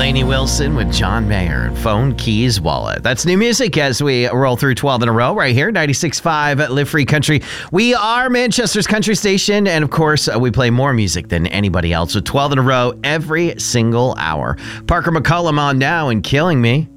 Lainey Wilson with John Mayer and Phone Keys Wallet. That's new music as we roll through 12 in a row right here, 96.5 Live Free Country. We are Manchester's country station, and of course, we play more music than anybody else with 12 in a row every single hour. Parker McCollum on now and Killing Me.